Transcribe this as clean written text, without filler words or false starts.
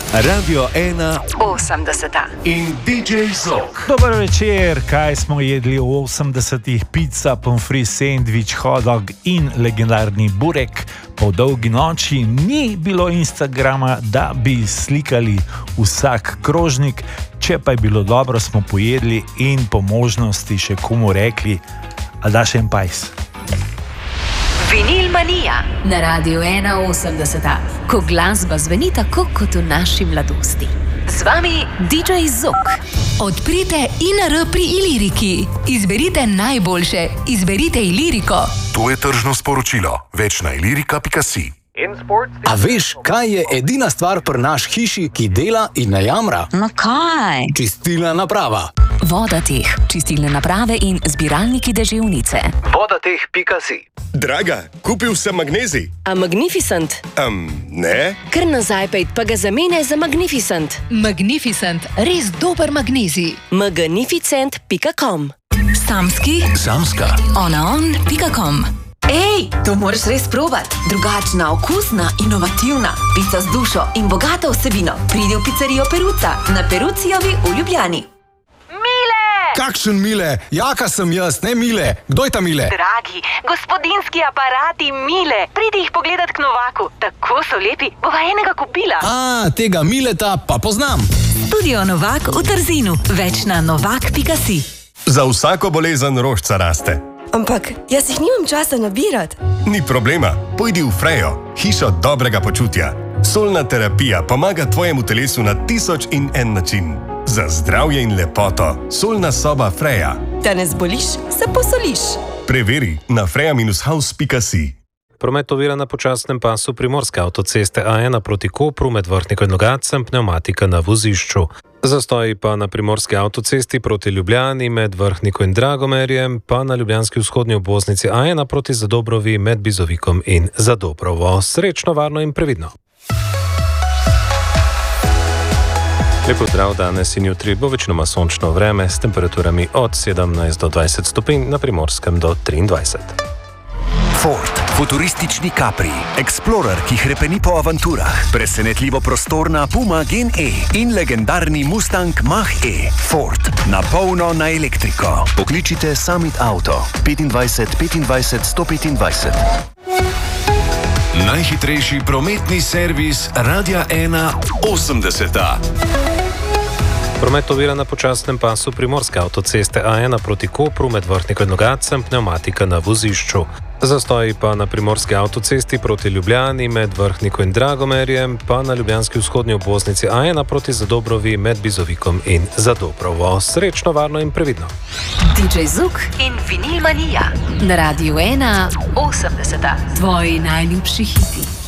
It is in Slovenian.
Radio 1 80 in DJ Zok. Dober večer, kaj smo jedli v 80-ih? Pizza, pomfrit, sendvič, hotdog in legendarni burek. Po dolgi noči ni bilo Instagrama, da bi slikali vsak krožnik. Če pa je bilo dobro, smo pojedli in po možnosti še komu rekli, a daš en pajs. Vinil Manija na Radio 180, ko glasba zveni tako kot v naši mladosti. Z vami DJ Zok. Odprite INR pri Iliriki. Izberite najboljše. Izberite Iliriko. To je tržno sporočilo. Več na ilirika.si. A veš, kaj je edina stvar pri naš hiši, ki dela in ne jamra? No kaj? Čistilna naprava. Vodateh, čistilne naprave in zbiralniki deževnice. Vodateh.si. Draga, kupil sem magnezij. A Magnificent? Ne. Kar nazaj pejt, pa ga zamenjaj za Magnificent. Magnificent, res dober magnezij. Magnificent.com. Samska. onaon.com. Ej, to moraš res probat. Drugačna, okusna, inovativna. Pica z dušo in bogata vsebino. Pridi v pizzerijo Peruca na Perucijovi v Ljubljani. Kakšen Mile? Jaka sem jaz, ne Mile. Kdo je ta Mile? Dragi, gospodinski aparati Mile. Pridi jih pogledat k Novaku. Tako so lepi, bova enega kupila. Tega Mileta pa poznam. Studio Novak v Trzinu. Več na novak.si. Za vsako bolezen rožca raste. Ampak jaz jih nimam časa nabirati. Ni problema, pojdi v Frejo, hišo dobrega počutja. Solna terapija pomaga tvojemu telesu na 1001 način. Za zdravje in lepoto, solna soba Freja. Da ne zboliš, se posoliš. Preveri na freja-house.si. Promet ovira na počasnem pasu primorske avtoceste A1 proti Kopru med Vrhnikom in Logatcem, pnevmatika na vozišču. Zastoji pa na primorski avtocesti proti Ljubljani med Vrhnikom in Dragomerjem, pa na ljubljanski vzhodni obvoznici A1 proti Zadobrovi med Bizovikom in Zadobrovo. Srečno, varno in previdno. Lep pozdrav, danes in jutri bo večinoma sončno vreme s temperaturami od 17 do 20 stopinj, na Primorskem do 23. Ford, futuristični Capri, Explorer, ki hrepeni po avanturah, presenetljivo prostorna Puma Gen E in legendarni Mustang Mach-E. Ford, na polno na elektriko. Pokličite Summit Auto 25 25 125. Najhitrejši prometni servis Radia 1 80. Promet ovira na počasnem pasu primorske avtoceste A1 proti Kopru med Vrhnikom in Logatcem, pnevmatika na vozišču. Zastoji pa na primorski avtocesti proti Ljubljani med Vrhnikom in Dragomerjem, pa na ljubljanski vzhodni obvoznici A1 proti Zadobrovi med Bizovikom in Zadobrovo. Srečno, varno in previdno. DJ Zuk in Vinil Manija na Radio 1 80. Tvoji najljubši hiti.